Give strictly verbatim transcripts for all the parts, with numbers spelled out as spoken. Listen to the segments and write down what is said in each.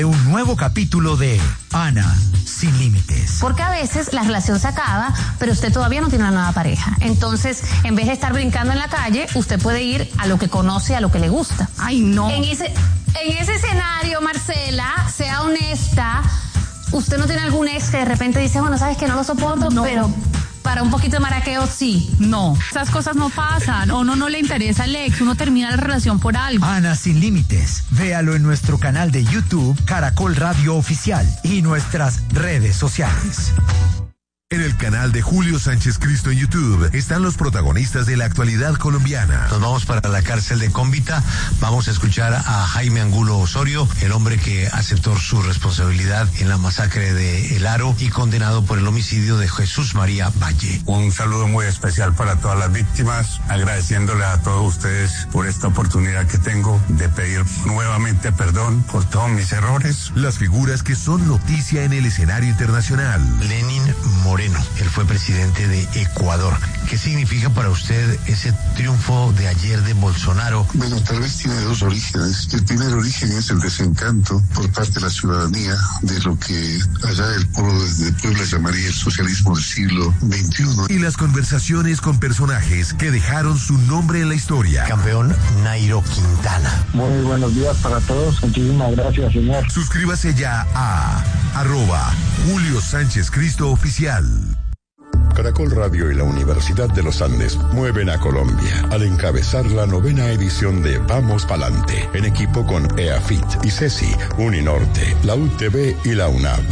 Un nuevo capítulo de Ana sin límites. Porque a veces la relación se acaba, pero usted todavía no tiene una nueva pareja. Entonces, en vez de estar brincando en la calle, usted puede ir a lo que conoce, a lo que le gusta. Ay, no. En ese, en ese escenario, Marcela, sea honesta. ¿Usted no tiene algún ex que de repente dice, bueno, sabes que no lo soporto, no, pero para un poquito de maraqueo sí? No, esas cosas no pasan. O uno no le interesa el ex, uno termina la relación por algo. Ana sin límites. Véalo en nuestro canal de YouTube, Caracol Radio Oficial, y nuestras redes sociales. En el canal de Julio Sánchez Cristo en YouTube están los protagonistas de la actualidad colombiana. Nos vamos para la cárcel de Cómbita. Vamos a escuchar a Jaime Angulo Osorio, el hombre que aceptó su responsabilidad en la masacre de El Aro y condenado por el homicidio de Jesús María Valle. Un saludo muy especial para todas las víctimas, agradeciéndole a todos ustedes por esta oportunidad que tengo de pedir nuevamente perdón por todos mis errores. Las figuras que son noticia en el escenario internacional. Lenín Moreno. Él fue presidente de Ecuador. ¿Qué significa para usted ese triunfo de ayer de Bolsonaro? Bueno, tal vez tiene dos orígenes. El primer origen es el desencanto por parte de la ciudadanía de lo que allá el pueblo de Puebla llamaría el socialismo del siglo veintiuno. Y las conversaciones con personajes que dejaron su nombre en la historia. Campeón Nairo Quintana. Muy buenos días para todos. Muchísimas gracias, señor. Suscríbase ya a arroba Julio Sánchez Cristo Oficial. Caracol Radio y la Universidad de los Andes mueven a Colombia al encabezar la novena edición de Vamos Palante, en equipo con EAFIT, ICESI, Uninorte, la U T V y la UNAV.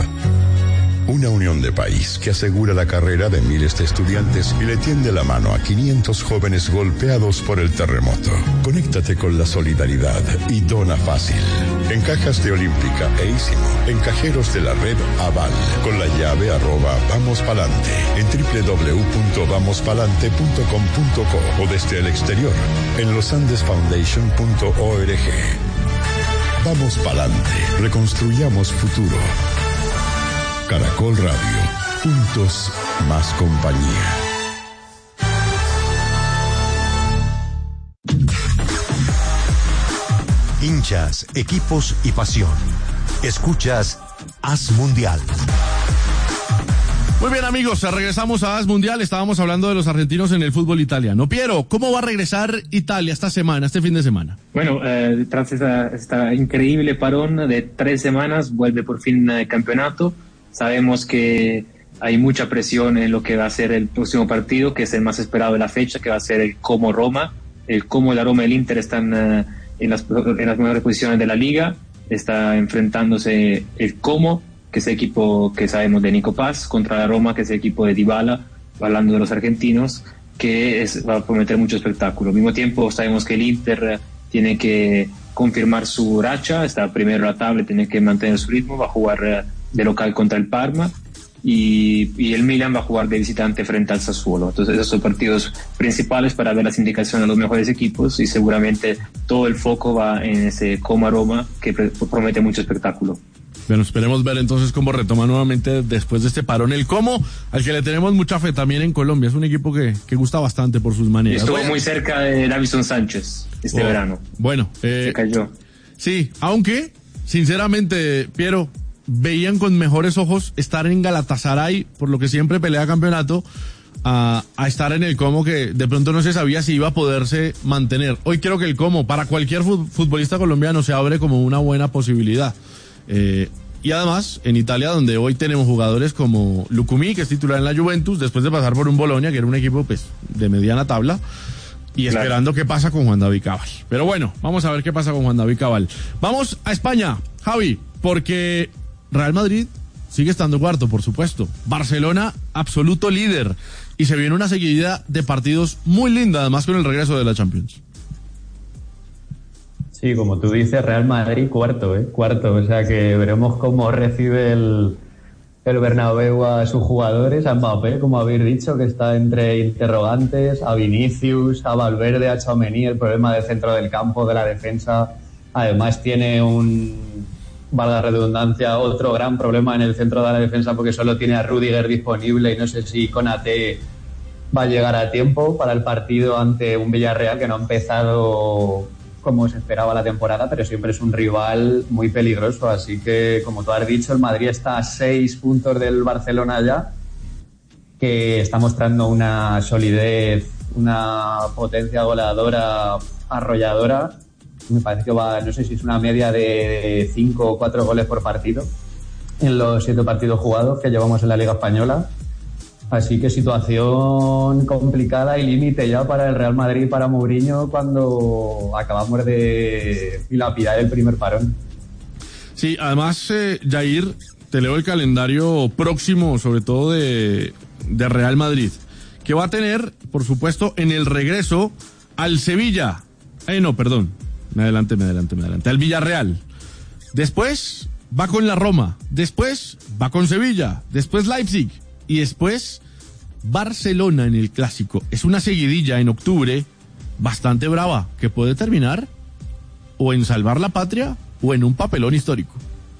Una unión de país que asegura la carrera de miles de estudiantes y le tiende la mano a quinientos jóvenes golpeados por el terremoto. Conéctate con la solidaridad y dona fácil. En cajas de Olímpica e Ísimo, en cajeros de la red Aval, con la llave arroba Vamos Palante, en doble u doble u doble u punto vamos palante punto com punto co o desde el exterior, en losandesfoundation punto org. Vamos Palante, reconstruyamos futuro. Caracol Radio, juntos más compañía. Hinchas, equipos y pasión. Escuchas Haz Mundial. Muy bien, amigos, regresamos a Haz Mundial. Estábamos hablando de los argentinos en el fútbol italiano. Piero, ¿cómo va a regresar Italia esta semana, este fin de semana? Bueno, eh, tras esta, esta increíble parón de tres semanas, vuelve por fin el campeonato. Sabemos que hay mucha presión en lo que va a ser el próximo partido, que es el más esperado de la fecha, que va a ser el Como Roma. El Como, la Roma y el Inter están uh, en, las, en las mejores posiciones de la liga. Está enfrentándose el Como, que es el equipo que sabemos de Nico Paz, contra la Roma, que es el equipo de Dybala, hablando de los argentinos, que es, va a prometer mucho espectáculo. Al mismo tiempo sabemos que el Inter tiene que confirmar su racha, está primero en la tabla, tiene que mantener su ritmo, va a jugar uh, de local contra el Parma, y, y el Milan va a jugar de visitante frente al Sassuolo. Entonces esos son partidos principales para ver las indicaciones de los mejores equipos, y seguramente todo el foco va en ese Como Roma, que pre- promete mucho espectáculo. Bueno, esperemos ver entonces cómo retoma nuevamente después de este parón el Como, al que le tenemos mucha fe también en Colombia. Es un equipo que, que gusta bastante por sus maneras. Estuvo bueno. muy cerca de Davison Sánchez este oh, verano. Bueno, eh, se cayó. Sí, aunque, sinceramente, Piero, veían con mejores ojos estar en Galatasaray, por lo que siempre pelea campeonato, a, a estar en el Como, que de pronto no se sabía si iba a poderse mantener. Hoy creo que el Como, para cualquier futbolista colombiano, se abre como una buena posibilidad. Eh, y además, en Italia, donde hoy tenemos jugadores como Lucumí, que es titular en la Juventus, después de pasar por un Bologna, que era un equipo pues de mediana tabla, y claro, esperando qué pasa con Juan David Cabal. Pero bueno, vamos a ver qué pasa con Juan David Cabal. Vamos a España, Javi, porque Real Madrid sigue estando cuarto, por supuesto. Barcelona, absoluto líder. Y se viene una seguidilla de partidos muy linda, además con el regreso de la Champions. Sí, como tú dices, Real Madrid cuarto, ¿eh? Cuarto. O sea que veremos cómo recibe el, el Bernabéu a sus jugadores, a Mbappé, como habéis dicho, que está entre interrogantes, a Vinicius, a Valverde, a Tchouaméni, el problema del centro del campo, de la defensa. Además tiene un, valga la redundancia, otro gran problema en el centro de la defensa, porque solo tiene a Rüdiger disponible y no sé si Konaté va a llegar a tiempo para el partido ante un Villarreal que no ha empezado como se esperaba la temporada, pero siempre es un rival muy peligroso. Así que, como tú has dicho, el Madrid está a seis puntos del Barcelona ya, que está mostrando una solidez, una potencia goleadora arrolladora. Me parece que va, no sé si es una media de cinco o cuatro goles por partido en los siete partidos jugados que llevamos en la Liga Española. Así que situación complicada y límite ya para el Real Madrid y para Mourinho cuando acabamos de dilapidar el primer parón. Sí, además, eh, Jair, te leo el calendario próximo, sobre todo de, de Real Madrid, que va a tener, por supuesto, en el regreso al Sevilla. Eh, no, perdón, me adelante, me adelante, me adelante. Al Villarreal. Después va con la Roma. Después va con Sevilla. Después Leipzig. Y después, Barcelona en el Clásico. Es una seguidilla en octubre bastante brava, que puede terminar o en salvar la patria o en un papelón histórico.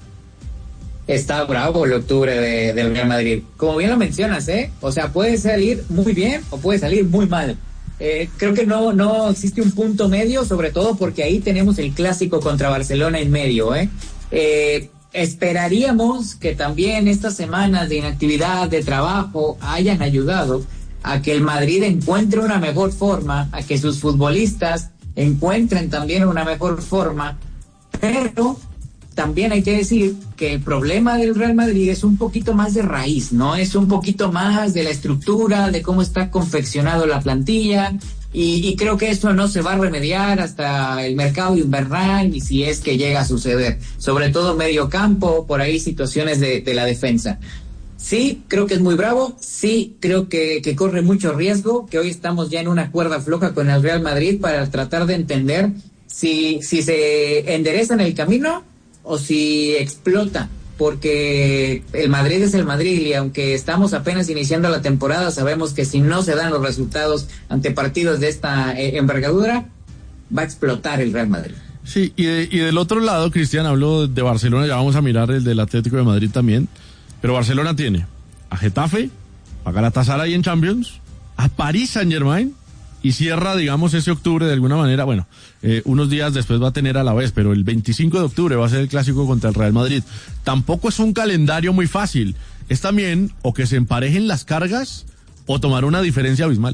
Está bravo el octubre de, del Real Madrid. Como bien lo mencionas, ¿eh? O sea, puede salir muy bien o puede salir muy mal. Eh, creo que no, no existe un punto medio, sobre todo porque ahí tenemos el Clásico contra Barcelona en medio, ¿eh? Eh... Esperaríamos que también estas semanas de inactividad, de trabajo, hayan ayudado a que el Madrid encuentre una mejor forma, a que sus futbolistas encuentren también una mejor forma, pero también hay que decir que el problema del Real Madrid es un poquito más de raíz, ¿no? Es un poquito más de la estructura, de cómo está confeccionado la plantilla. Y, y creo que eso no se va a remediar hasta el mercado invernal y si es que llega a suceder, sobre todo medio campo, por ahí situaciones de, de la defensa. Sí, creo que es muy bravo, sí, creo que, que corre mucho riesgo, que hoy estamos ya en una cuerda floja con el Real Madrid para tratar de entender si, si se endereza en el camino o si explota, porque el Madrid es el Madrid y aunque estamos apenas iniciando la temporada, sabemos que si no se dan los resultados ante partidos de esta eh, envergadura, va a explotar el Real Madrid. Sí, y, de, y del otro lado, Cristian, hablo de Barcelona, ya vamos a mirar el del Atlético de Madrid también, pero Barcelona tiene a Getafe, a Galatasaray en Champions, a París Saint-Germain, y cierra, digamos, ese octubre de alguna manera, bueno, eh, unos días después va a tener a la vez, pero el veinticinco de octubre va a ser el Clásico contra el Real Madrid. Tampoco es un calendario muy fácil, es también o que se emparejen las cargas o tomar una diferencia abismal.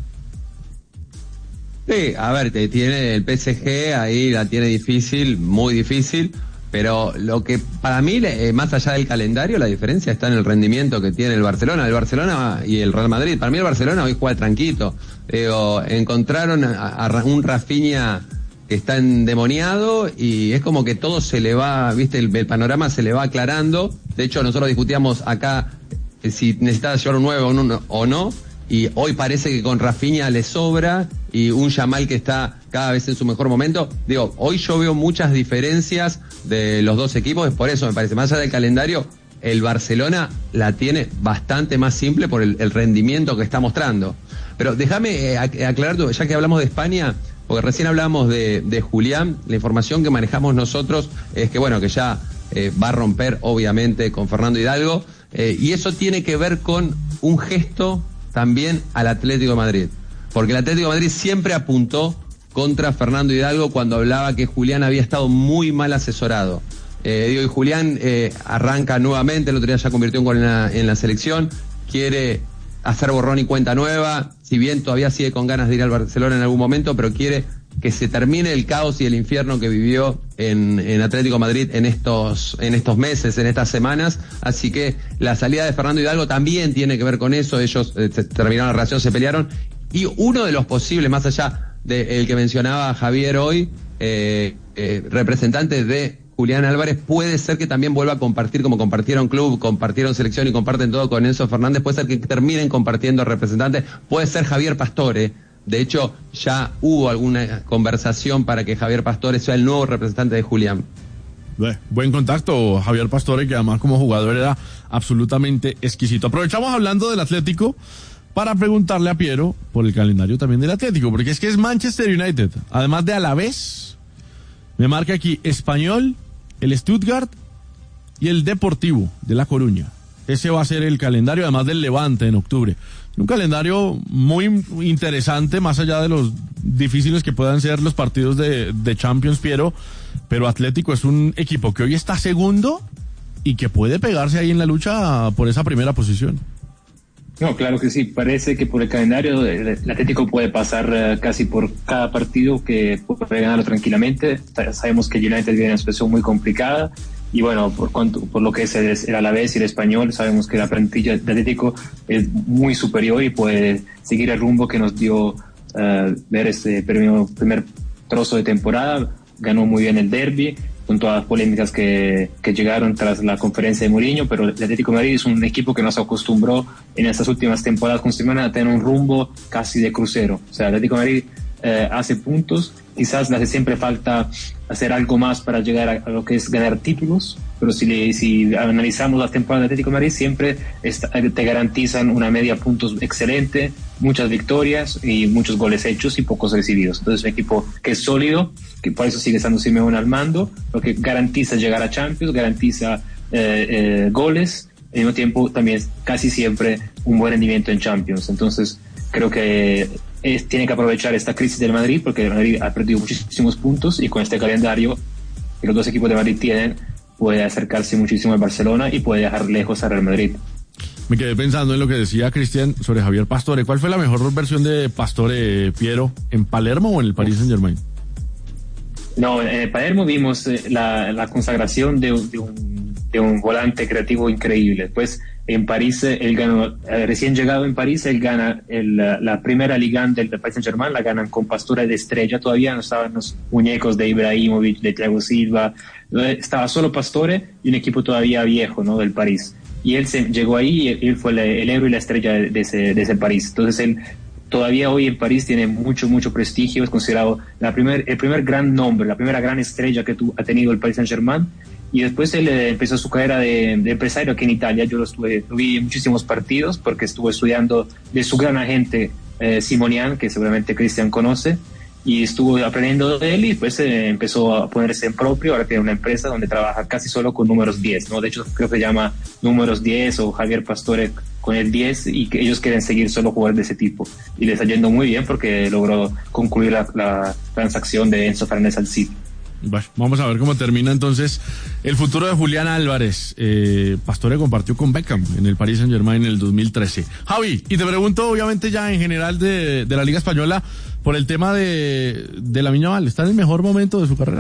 Sí, a ver, te tiene el P S G, ahí la tiene difícil, muy difícil, pero lo que para mí, eh, más allá del calendario, la diferencia está en el rendimiento que tiene el Barcelona, el Barcelona y el Real Madrid. Para mí el Barcelona hoy juega tranquilo. Digo, encontraron a, a un Rafinha que está endemoniado y es como que todo se le va, viste, el, el panorama se le va aclarando. De hecho, nosotros discutíamos acá eh, si necesitaba llevar un nueve o, un, o no, y hoy parece que con Rafinha le sobra y un Yamal que está cada vez en su mejor momento. Digo, hoy yo veo muchas diferencias de los dos equipos, es por eso me parece, más allá del calendario, el Barcelona la tiene bastante más simple por el, el rendimiento que está mostrando. Pero déjame eh, aclarar, ya que hablamos de España, porque recién hablamos de, de Julián, la información que manejamos nosotros es que, bueno, que ya eh, va a romper, obviamente, con Fernando Hidalgo, eh, y eso tiene que ver con un gesto también al Atlético de Madrid, porque el Atlético de Madrid siempre apuntó contra Fernando Hidalgo cuando hablaba que Julián había estado muy mal asesorado. Eh, digo, y Julián eh, arranca nuevamente, el otro día ya convirtió un gol en la, en la selección, quiere hacer borrón y cuenta nueva, si bien todavía sigue con ganas de ir al Barcelona en algún momento, pero quiere que se termine el caos y el infierno que vivió en, en Atlético Madrid en estos, en estos meses, en estas semanas. Así que la salida de Fernando Hidalgo también tiene que ver con eso. Ellos eh, terminaron la relación, se pelearon. Y uno de los posibles, más allá del que mencionaba Javier hoy, eh, eh, representantes de Julián Álvarez, puede ser que también vuelva a compartir, como compartieron club, compartieron selección y comparten todo con Enzo Fernández, puede ser que terminen compartiendo representantes, puede ser Javier Pastore. De hecho, ya hubo alguna conversación para que Javier Pastore sea el nuevo representante de Julián. Buen contacto, Javier Pastore, que además como jugador era absolutamente exquisito. Aprovechamos hablando del Atlético para preguntarle a Piero por el calendario también del Atlético, porque es que es Manchester United, además de Alavés, me marca aquí Español, el Stuttgart y el Deportivo de La Coruña. ese va a ser el calendario, además del Levante en octubre. Un calendario muy interesante, más allá de los difíciles que puedan ser los partidos de, de Champions, Piero, pero Atlético es un equipo que hoy está segundo y que puede pegarse ahí en la lucha por esa primera posición. No, claro que sí. Parece que por el calendario el Atlético puede pasar uh, casi por cada partido, que puede ganarlo tranquilamente. Sabemos que United viene en una situación muy complicada y bueno, por cuanto por lo que es el, el Alavés y el Español, sabemos que la plantilla de Atlético es muy superior y puede seguir el rumbo que nos dio uh, ver este primer, primer trozo de temporada. Ganó muy bien el derbi, con todas las polémicas que, que llegaron tras la conferencia de Mourinho, pero el Atlético de Madrid es un equipo que nos acostumbró en estas últimas temporadas con Simeone a tener un rumbo casi de crucero. O sea, el Atlético de Madrid eh, hace puntos, quizás le hace siempre falta hacer algo más para llegar a, a lo que es ganar títulos, pero si, le, si analizamos las temporadas del Atlético de Madrid, siempre está, te garantizan una media de puntos excelente, muchas victorias y muchos goles hechos y pocos recibidos. Entonces es un equipo que es sólido, que por eso sigue estando Simeone al mando, porque garantiza llegar a Champions, garantiza eh, eh, goles, al mismo tiempo también casi siempre un buen rendimiento en Champions. Entonces creo que es, tiene que aprovechar esta crisis del Madrid, porque el Madrid ha perdido muchísimos puntos y con este calendario que los dos equipos de Madrid tienen, puede acercarse muchísimo al Barcelona y puede dejar lejos a Real Madrid. Me quedé pensando en lo que decía Cristian sobre Javier Pastore. ¿Cuál fue la mejor versión de Pastore, Piero, en Palermo o en el Paris Saint-Germain? No, en el Palermo vimos eh, la, la consagración de, de, un, de un volante creativo increíble. Pues en París, eh, él ganó, eh, recién llegado en París, él gana el, la, la primera Liga del Paris Saint-Germain, la ganan con Pastore de estrella, todavía no estaban los muñecos de Ibrahimovic, de Thiago Silva, estaba solo Pastore y un equipo todavía viejo, ¿no?, del París. Y él se llegó ahí y él fue el, el héroe y la estrella de, de, ese, de ese París. Entonces él todavía hoy en París tiene mucho, mucho prestigio, es considerado la primer, el primer gran nombre, la primera gran estrella que tu, ha tenido el Paris Saint-Germain. Y después él eh, empezó su carrera de, de empresario aquí en Italia. Yo lo, estuve, lo vi en muchísimos partidos porque estuve estudiando de su gran agente eh, Simonian, que seguramente Cristian conoce, y estuvo aprendiendo de él y después eh, empezó a ponerse en propio. Ahora tiene una empresa donde trabaja casi solo con números diez, ¿no? De hecho creo que se llama Números diez o Javier Pastore con el diez, y que ellos quieren seguir solo jugadores de ese tipo. Y le está yendo muy bien porque logró concluir la, la transacción de Enzo Fernández al City. Bueno, vamos a ver cómo termina entonces el futuro de Julián Álvarez. Eh, Pastore compartió con Beckham en el Paris Saint-Germain en el dos mil trece. Javi, y te pregunto obviamente ya en general de, de la Liga Española por el tema de, de Lamine Yamal. ¿Está en el mejor momento de su carrera?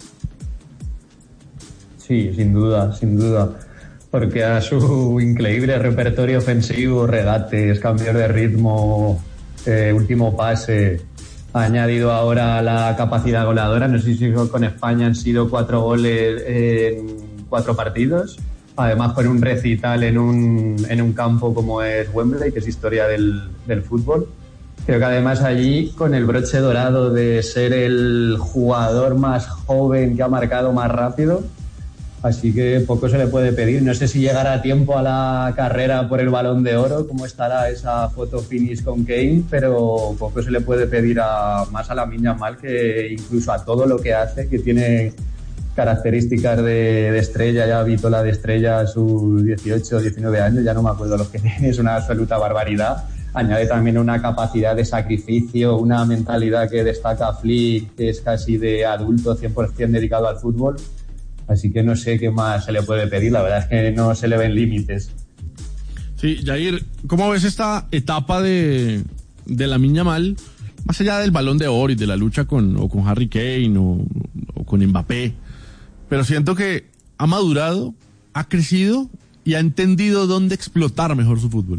Sí, sin duda, sin duda. Porque a su increíble repertorio ofensivo, regates, cambios de ritmo, eh, último pase, ha añadido ahora la capacidad goleadora. No sé si con España han sido cuatro goles en cuatro partidos. Además con un recital en un, en un campo como es Wembley, que es historia del, del fútbol. Creo que además allí con el broche dorado de ser el jugador más joven que ha marcado más rápido. Así que poco se le puede pedir. No sé si llegará a tiempo a la carrera por el Balón de Oro, cómo estará esa foto finish con Kane, pero poco se le puede pedir a, más a Lamine Yamal, que incluso a todo lo que hace, que tiene características de, de estrella. Ya visto la de estrella a sus dieciocho, diecinueve años, ya no me acuerdo los que tiene, es una absoluta barbaridad. Añade también una capacidad de sacrificio, una mentalidad que destaca a Flick, que es casi de adulto cien por ciento dedicado al fútbol. Así que no sé qué más se le puede pedir, la verdad es que no se le ven límites. Sí, Jair, ¿cómo ves esta etapa de, de Lamine Yamal, más allá del Balón de Oro y de la lucha con, o con Harry Kane o, o con Mbappé? Pero siento que ha madurado, ha crecido y ha entendido dónde explotar mejor su fútbol.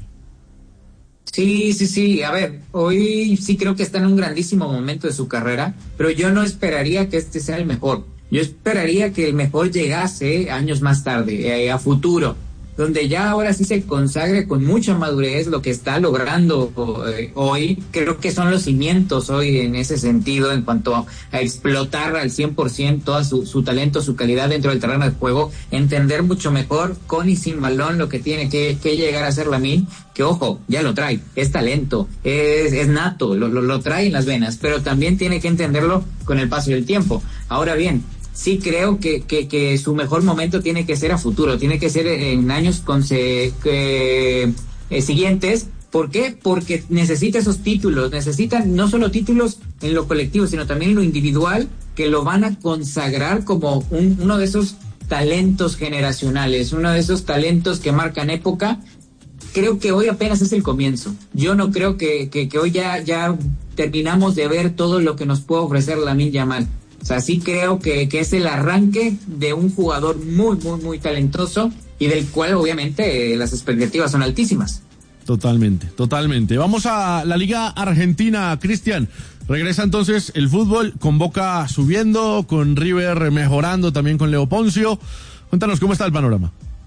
Sí, sí, sí. A ver, hoy sí creo que está en un grandísimo momento de su carrera, pero yo no esperaría que este sea el mejor. Yo esperaría que el mejor llegase años más tarde, eh, a futuro, donde ya ahora sí se consagre con mucha madurez lo que está logrando eh, hoy. Creo que son los cimientos hoy en ese sentido, en cuanto a, a explotar al cien por ciento todo su, su talento, su calidad dentro del terreno de juego, entender mucho mejor con y sin balón lo que tiene que, que llegar a ser Lamine, que ojo, ya lo trae, es talento, es, es nato, lo, lo, lo trae en las venas, pero también tiene que entenderlo con el paso del tiempo. Ahora bien, sí creo que, que, que su mejor momento tiene que ser a futuro, tiene que ser en años conse- que, eh, siguientes. ¿Por qué? Porque necesita esos títulos, necesita no solo títulos en lo colectivo, sino también en lo individual, que lo van a consagrar como un, uno de esos talentos generacionales, uno de esos talentos que marcan época. Creo que hoy apenas es el comienzo. Yo no creo que, que, que hoy ya, ya terminamos de ver todo lo que nos puede ofrecer Lamine Yamal. O sea, sí creo que, que es el arranque de un jugador muy, muy, muy talentoso y del cual obviamente eh, las expectativas son altísimas. Totalmente, totalmente. Vamos a la Liga Argentina, Cristian. Regresa entonces el fútbol, con Boca subiendo, con River mejorando, también con Leo Poncio. Cuéntanos cómo está el panorama.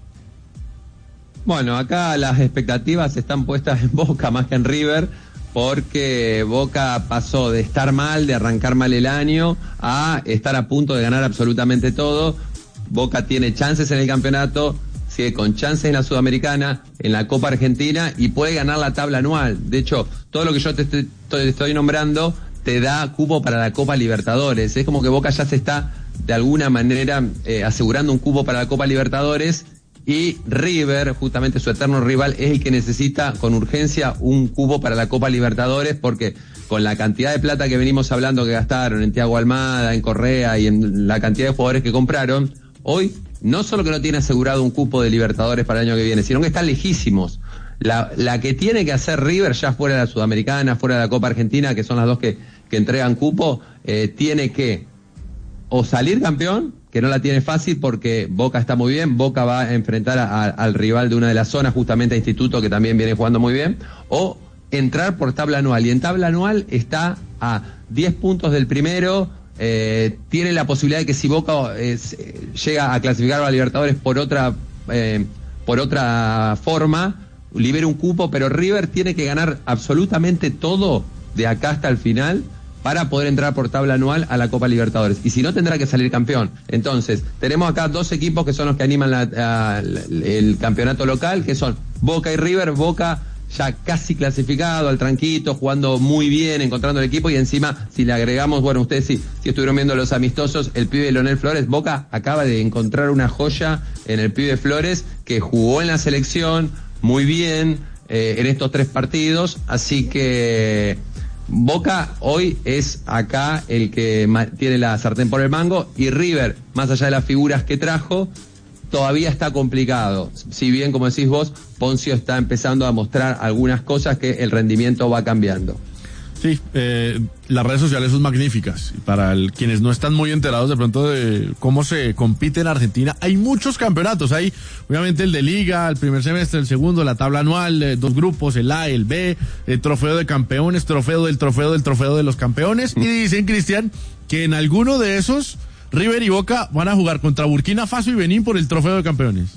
Bueno, acá las expectativas están puestas en Boca más que en River, porque Boca pasó de estar mal, de arrancar mal el año, a estar a punto de ganar absolutamente todo. Boca tiene chances en el campeonato, sigue con chances en la Sudamericana, en la Copa Argentina, y puede ganar la tabla anual. De hecho, todo lo que yo te estoy, te estoy nombrando te da cupo para la Copa Libertadores. Es como que Boca ya se está, de alguna manera, eh, asegurando un cupo para la Copa Libertadores, y River, justamente su eterno rival, es el que necesita con urgencia un cupo para la Copa Libertadores, porque con la cantidad de plata que venimos hablando que gastaron en Thiago Almada, en Correa y en la cantidad de jugadores que compraron, hoy no solo que no tiene asegurado un cupo de Libertadores para el año que viene, sino que están lejísimos. La, la que tiene que hacer River, ya fuera de la Sudamericana, fuera de la Copa Argentina, que son las dos que, que entregan cupo, eh, tiene que o salir campeón, que no la tiene fácil porque Boca está muy bien, Boca va a enfrentar a, a, al rival de una de las zonas, justamente a Instituto, que también viene jugando muy bien, o entrar por tabla anual, y en tabla anual está a diez puntos del primero. Eh, tiene la posibilidad de que si Boca eh, llega a clasificar a la Libertadores por otra eh, por otra forma, libera un cupo, pero River tiene que ganar absolutamente todo de acá hasta el final para poder entrar por tabla anual a la Copa Libertadores, y si no tendrá que salir campeón. Entonces tenemos acá dos equipos que son los que animan la, a, el campeonato local, que son Boca y River. Boca ya casi clasificado al tranquito, jugando muy bien, encontrando el equipo, y encima si le agregamos, bueno, ustedes sí, si estuvieron viendo los amistosos, el pibe Leonel Flores. Boca acaba de encontrar una joya en el pibe Flores, que jugó en la selección muy bien eh, en estos tres partidos, así que Boca hoy es acá el que tiene la sartén por el mango, y River, más allá de las figuras que trajo, todavía está complicado. Si bien, como decís vos, Poncio está empezando a mostrar algunas cosas que el rendimiento va cambiando. Sí, eh, las redes sociales son magníficas. Para el, quienes no están muy enterados de pronto de cómo se compite en Argentina, hay muchos campeonatos. Hay obviamente el de Liga, el primer semestre, el segundo, la tabla anual, eh, dos grupos, el A, el B, el trofeo de campeones, trofeo del trofeo del trofeo de los campeones. Y dicen, Cristian, que en alguno de esos River y Boca van a jugar contra Burkina Faso y Benín por el trofeo de campeones.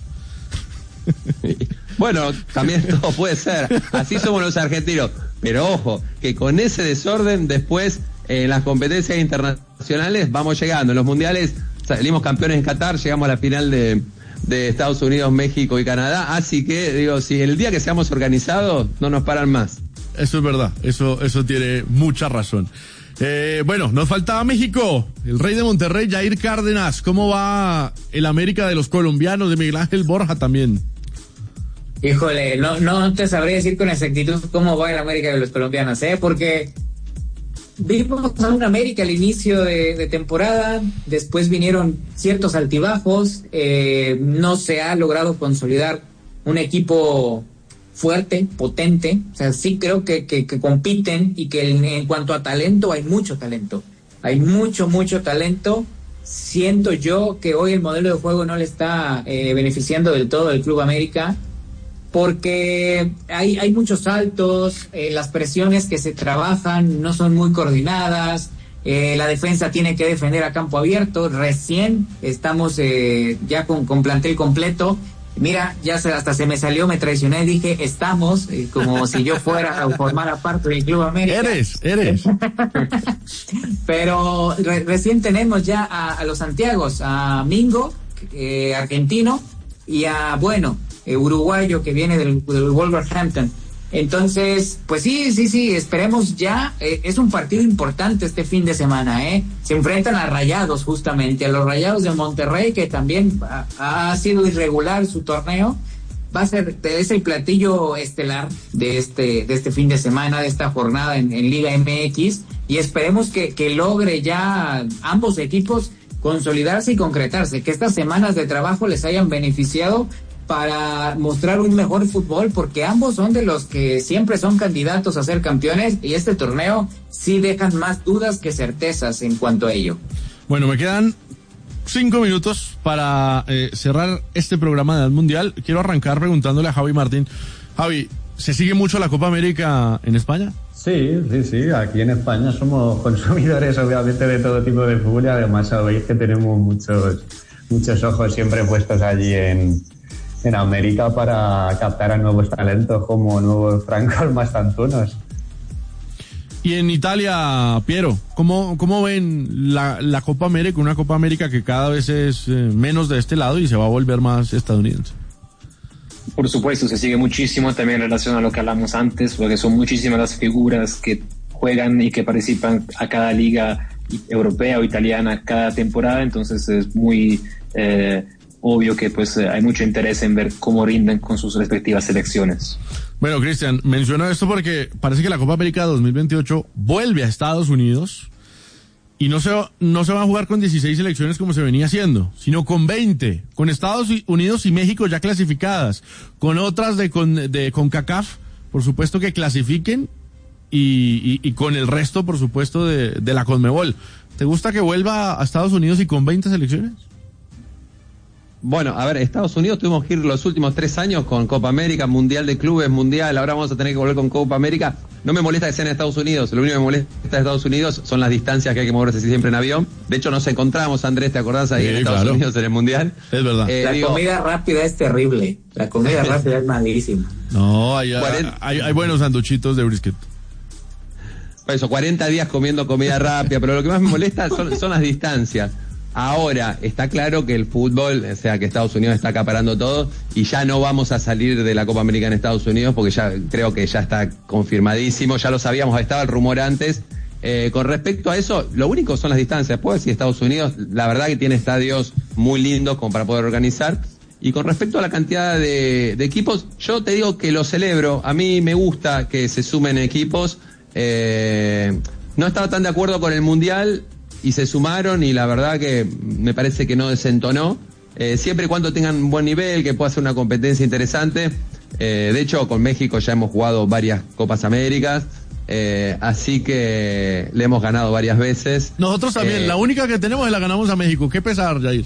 Bueno, también todo puede ser. Así somos los argentinos. Pero ojo, que con ese desorden después en eh, las competencias internacionales vamos llegando. En los mundiales salimos campeones en Qatar, llegamos a la final de, de Estados Unidos, México y Canadá. Así que, digo, si el día que seamos organizados no nos paran más. Eso es verdad, eso, eso tiene mucha razón. Eh, bueno, nos faltaba México, el rey de Monterrey, Jair Cárdenas. ¿Cómo va el América de los colombianos, de Miguel Ángel Borja también? Híjole, no, no te sabré decir con exactitud cómo va el América de los colombianos, ¿eh? Porque vimos a un América al inicio de, de temporada, después vinieron ciertos altibajos, eh, no se ha logrado consolidar un equipo fuerte, potente. O sea, sí creo que, que, que compiten, y que en, en cuanto a talento hay mucho talento, hay mucho, mucho talento. Siento yo que hoy el modelo de juego no le está eh, beneficiando del todo al Club América, porque hay, hay muchos saltos, eh, las presiones que se trabajan no son muy coordinadas, eh, la defensa tiene que defender a campo abierto. Recién estamos eh, ya con, con plantel completo. Mira, ya se, hasta se me salió, me traicioné, dije estamos, eh, como si yo fuera a formar parte del Club América. Eres, eres. Pero re, recién tenemos ya a, a los Santiagos, a Mingo, eh, argentino, y a, bueno, eh, uruguayo que viene del, del Wolverhampton. Entonces, pues sí, sí, sí, esperemos ya. Eh, es un partido importante este fin de semana, ¿eh? Se enfrentan a Rayados, justamente, a los Rayados de Monterrey, que también ha, ha sido irregular su torneo. Va a ser, es el platillo estelar de este, de este fin de semana, de esta jornada en, en Liga M X, y esperemos que, que logre ya ambos equipos consolidarse y concretarse, que estas semanas de trabajo les hayan beneficiado para mostrar un mejor fútbol, porque ambos son de los que siempre son candidatos a ser campeones, y este torneo sí dejan más dudas que certezas en cuanto a ello. Bueno, me quedan cinco minutos para eh, cerrar este programa del Mundial. Quiero arrancar preguntándole a Javi Martín. Javi, ¿se sigue mucho la Copa América en España? Sí, sí, sí. Aquí en España somos consumidores, obviamente, de todo tipo de fútbol, y además sabéis que tenemos muchos, muchos ojos siempre puestos allí en, en América para captar a nuevos talentos como nuevos francos mastantunos. Y en Italia, Piero, ¿cómo, cómo ven la, la Copa América? Una Copa América que cada vez es eh, menos de este lado y se va a volver más estadounidense. Por supuesto, se sigue muchísimo también en relación a lo que hablamos antes, porque son muchísimas las figuras que juegan y que participan a cada liga europea o italiana cada temporada, entonces es muy eh, obvio que pues hay mucho interés en ver cómo rinden con sus respectivas selecciones. Bueno, Cristian, menciono esto porque parece que la Copa América dos mil veintiocho vuelve a Estados Unidos y no se, no se va a jugar con dieciséis selecciones como se venía haciendo, sino con veinte, con Estados Unidos y México ya clasificadas, con otras de, con, de CONCACAF, por supuesto que clasifiquen, y, y, y con el resto, por supuesto, de, de la CONMEBOL. ¿Te gusta que vuelva a Estados Unidos y con veinte selecciones? Bueno, a ver, Estados Unidos tuvimos que ir los últimos tres años con Copa América, Mundial de Clubes, Mundial, ahora vamos a tener que volver con Copa América. No me molesta que sea en Estados Unidos, lo único que me molesta de Estados Unidos son las distancias que hay que moverse siempre en avión. De hecho, nos encontramos, Andrés, ¿te acordás ahí sí, en Estados claro. Unidos en el Mundial? Es verdad. Eh, la digo, comida rápida es terrible, la comida rápida es malísima. No, hay, hay, hay buenos sanduchitos de brisket. Por eso, cuarenta días comiendo comida rápida, pero lo que más me molesta son, son las distancias. Ahora, está claro que el fútbol, o sea, que Estados Unidos está acaparando todo y ya no vamos a salir de la Copa América en Estados Unidos porque ya creo que ya está confirmadísimo, ya lo sabíamos, estaba el rumor antes. Eh, con respecto a eso, lo único son las distancias. Después, si Estados Unidos, la verdad que tiene estadios muy lindos como para poder organizar. Y con respecto a la cantidad de, de equipos, yo te digo que lo celebro. A mí me gusta que se sumen equipos. Eh, no estaba tan de acuerdo con el Mundial y se sumaron y la verdad que me parece que no desentonó, eh, siempre y cuando tengan un buen nivel, que pueda ser una competencia interesante. Eh, de hecho, con México ya hemos jugado varias Copas Américas, eh, así que le hemos ganado varias veces. Nosotros también, eh, la única que tenemos es la ganamos a México. Qué pesar, Jair.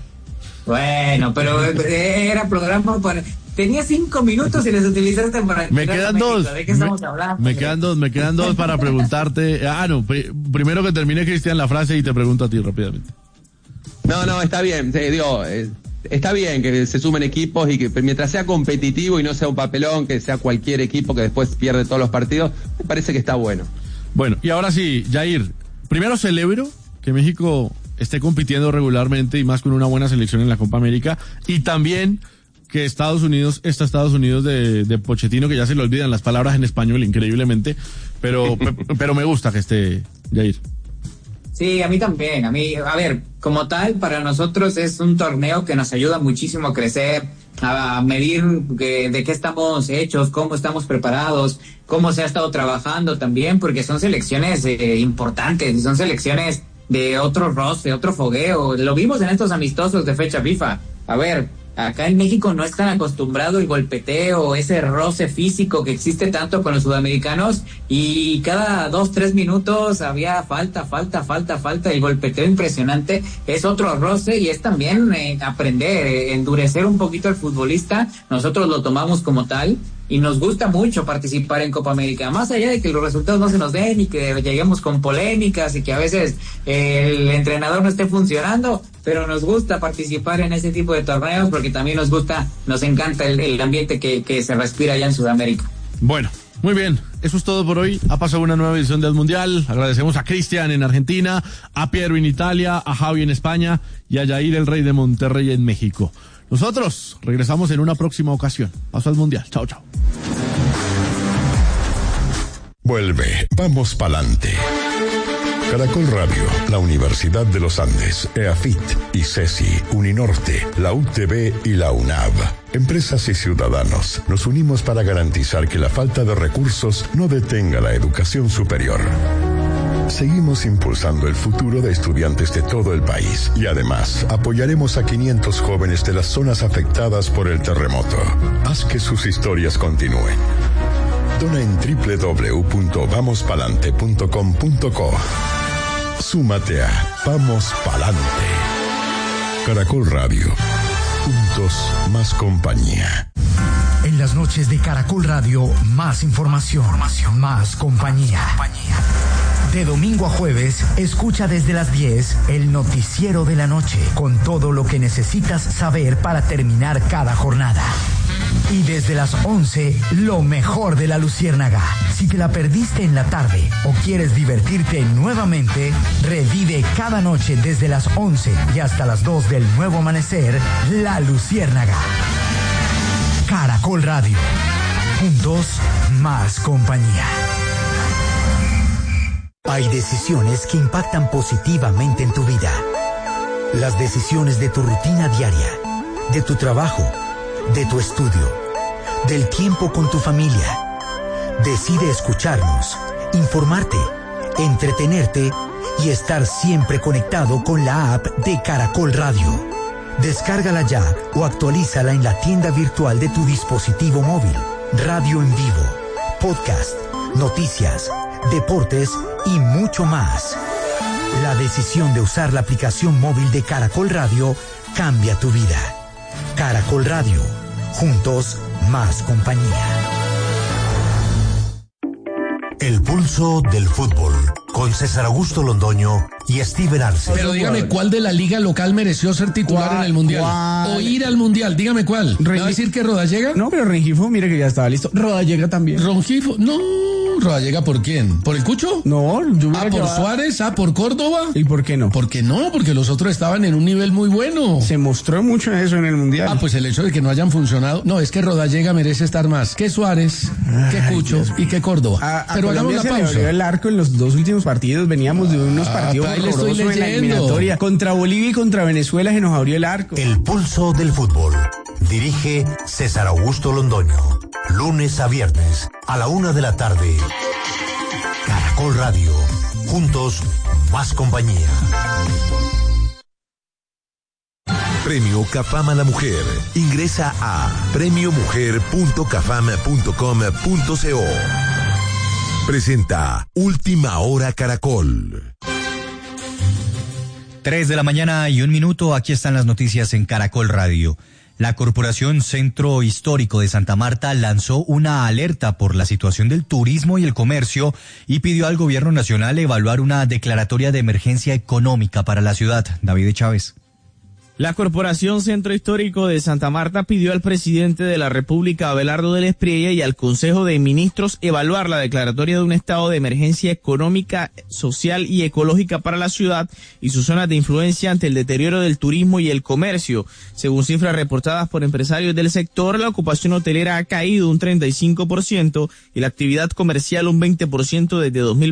Bueno, pero era programa para... Tenía cinco minutos y les utilizaste para... Me quedan dos. ¿De qué estamos hablando? Me quedan dos, me quedan dos para preguntarte. Ah, no, pr- primero que termine, Cristian, la frase y te pregunto a ti rápidamente. No, no, está bien. Eh, digo, eh, está bien que se sumen equipos y que mientras sea competitivo y no sea un papelón, que sea cualquier equipo que después pierde todos los partidos, me parece que está bueno. Bueno, y ahora sí, Jair, primero celebro que México esté compitiendo regularmente y más con una buena selección en la Copa América, y también que Estados Unidos, está Estados Unidos de, de Pochettino, que ya se le olvidan las palabras en español increíblemente, pero, pero me gusta que esté Jair. Sí, a mí también, a mí, a ver, como tal, para nosotros es un torneo que nos ayuda muchísimo a crecer, a medir de, de qué estamos hechos, cómo estamos preparados, cómo se ha estado trabajando también, porque son selecciones eh, importantes, son selecciones de otro roce, otro fogueo. Lo vimos en estos amistosos de fecha FIFA. A ver, acá en México no es tan acostumbrado el golpeteo, ese roce físico que existe tanto con los sudamericanos, y cada dos, tres minutos había falta, falta, falta, falta, el golpeteo impresionante. Es otro roce y es también eh, aprender, eh, endurecer un poquito al futbolista. Nosotros lo tomamos como tal y nos gusta mucho participar en Copa América, más allá de que los resultados no se nos den y que lleguemos con polémicas y que a veces eh, el entrenador no esté funcionando, pero nos gusta participar en ese tipo de torneos porque también nos gusta, nos encanta el, el ambiente que, que se respira allá en Sudamérica. Bueno, muy bien, eso es todo por hoy. Ha pasado una nueva edición del Mundial. Agradecemos a Cristian en Argentina, a Piero en Italia, a Javi en España y a Jair, el rey de Monterrey, en México. Nosotros regresamos en una próxima ocasión. Paso al Mundial. Chao, chao. Vuelve, vamos pa'lante. Caracol Radio, la Universidad de los Andes, EAFIT, ICESI, Uninorte, la U T B y la UNAV. Empresas y ciudadanos, nos unimos para garantizar que la falta de recursos no detenga la educación superior. Seguimos impulsando el futuro de estudiantes de todo el país y además apoyaremos a quinientos jóvenes de las zonas afectadas por el terremoto. Haz que sus historias continúen. Dona en doble u doble u doble u punto vamos palante punto com punto co. Súmate a Vamos Palante. Caracol Radio. Juntos, más compañía. En las noches de Caracol Radio, más información, información más compañía. Más compañía. De domingo a jueves, escucha desde las diez el noticiero de la noche, con todo lo que necesitas saber para terminar cada jornada. Y desde las once, lo mejor de la Luciérnaga. Si te la perdiste en la tarde o quieres divertirte nuevamente, revive cada noche desde las once y hasta las dos del nuevo amanecer, La Luciérnaga. Caracol Radio. Juntos, más compañía. Hay decisiones que impactan positivamente en tu vida. Las decisiones de tu rutina diaria, de tu trabajo, de tu estudio, del tiempo con tu familia. Decide escucharnos, informarte, entretenerte y estar siempre conectado con la app de Caracol Radio. Descárgala ya o actualízala en la tienda virtual de tu dispositivo móvil. Radio en vivo, podcast, noticias, deportes y mucho más. La decisión de usar la aplicación móvil de Caracol Radio cambia tu vida. Caracol Radio. Juntos, más compañía. El pulso del fútbol, con César Augusto Londoño y Steven Arce. Pero dígame, ¿cuál de la liga local mereció ser titular ¿Cuál, en el Mundial? cuál? O ir al Mundial, dígame cuál. ¿Me va a decir que Rodallega? No, pero Rengifo, mire que ya estaba listo. Rodallega también. Rengifo, no. ¿Rodallega por quién? ¿Por el Cucho? No, yo Ah, por llevado... Suárez, ah, por Córdoba. ¿Y por qué no? ¿Por qué no? Porque los otros estaban en un nivel muy bueno. Se mostró mucho eso en el Mundial. Ah, pues el hecho de que no hayan funcionado. No, es que Rodallega merece estar más que Suárez, que Cucho y que Córdoba. A, a pero hagamos Colombia la se pausa. le abrió el arco en los dos últimos partidos. Veníamos de unos Ah, partidos ahí le estoy horrorosos en la leyendo. eliminatoria. Contra Bolivia y contra Venezuela se nos abrió el arco. El pulso del fútbol. Dirige César Augusto Londoño. Lunes a viernes a la una de la tarde. Caracol Radio. Juntos, más compañía. Premio Cafam a la Mujer. Ingresa a premio mujer punto cafam punto com punto co. Presenta Última Hora Caracol. Tres de la mañana y un minuto, aquí están las noticias en Caracol Radio. La Corporación Centro Histórico de Santa Marta lanzó una alerta por la situación del turismo y el comercio y pidió al gobierno nacional evaluar una declaratoria de emergencia económica para la ciudad. David Chávez. La Corporación Centro Histórico de Santa Marta pidió al presidente de la República, Abelardo del Espriella, y al Consejo de Ministros evaluar la declaratoria de un estado de emergencia económica, social y ecológica para la ciudad y sus zonas de influencia ante el deterioro del turismo y el comercio. Según cifras reportadas por empresarios del sector, la ocupación hotelera ha caído un treinta y cinco por ciento y la actividad comercial un veinte por ciento desde dos mil